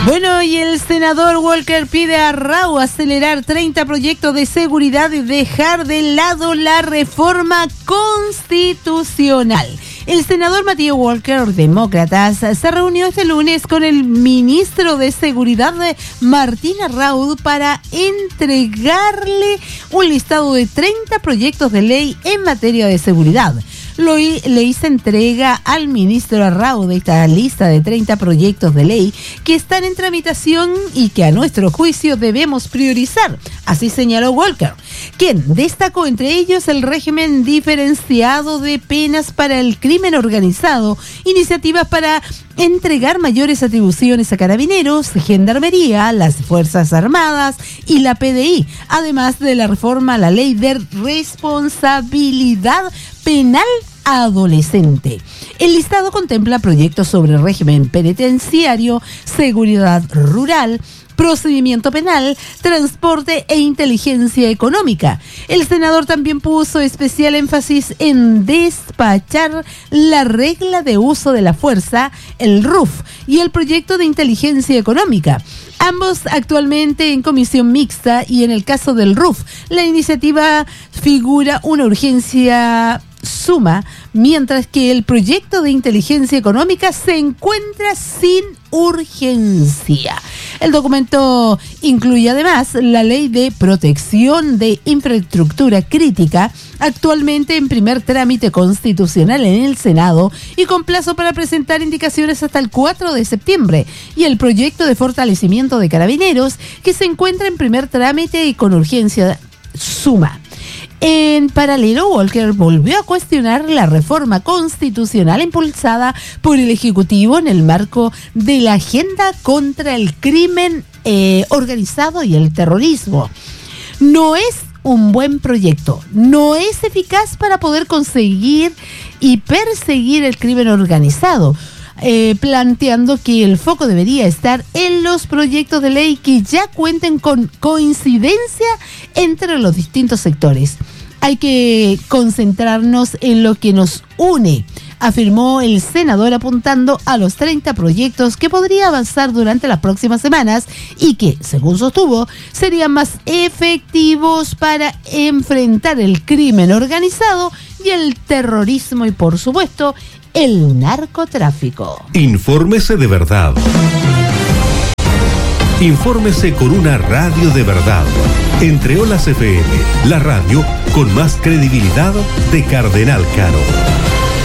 Bueno, y el senador Walker pide a Rao acelerar 30 proyectos de seguridad y dejar de lado la reforma constitucional. El senador Matías Walker, demócratas, se reunió este lunes con el ministro de Seguridad, Martín Arraud, para entregarle un listado de 30 proyectos de ley en materia de seguridad. Le hizo entrega al ministro Arraud de esta lista de 30 proyectos de ley que están en tramitación y que a nuestro juicio debemos priorizar, así señaló Walker, quien destacó entre ellos el régimen diferenciado de penas para el crimen organizado, iniciativas para entregar mayores atribuciones a carabineros, gendarmería, las Fuerzas Armadas y la PDI, además de la reforma a la ley de responsabilidad penal adolescente. El listado contempla proyectos sobre régimen penitenciario, seguridad rural, procedimiento penal, transporte e inteligencia económica. El senador también puso especial énfasis en despachar la regla de uso de la fuerza, el RUF, y el proyecto de inteligencia económica. Ambos actualmente en comisión mixta, y en el caso del RUF, la iniciativa figura una urgencia suma, mientras que el proyecto de inteligencia económica se encuentra sin urgencia. El documento incluye además la ley de protección de infraestructura crítica, actualmente en primer trámite constitucional en el Senado y con plazo para presentar indicaciones hasta el 4 de septiembre, y el proyecto de fortalecimiento de carabineros, que se encuentra en primer trámite y con urgencia suma. En paralelo, Walker volvió a cuestionar la reforma constitucional impulsada por el Ejecutivo en el marco de la agenda contra el crimen organizado y el terrorismo. No es un buen proyecto, no es eficaz para poder conseguir y perseguir el crimen organizado, planteando que el foco debería estar en los proyectos de ley que ya cuenten con coincidencia entre los distintos sectores. Hay que concentrarnos en lo que nos une, afirmó el senador, apuntando a los 30 proyectos que podría avanzar durante las próximas semanas y que, según sostuvo, serían más efectivos para enfrentar el crimen organizado y el terrorismo y, por supuesto, el narcotráfico. Infórmese de verdad. Infórmese con una radio de verdad. Entre Olas FM, la radio con más credibilidad de Cardenal Caro.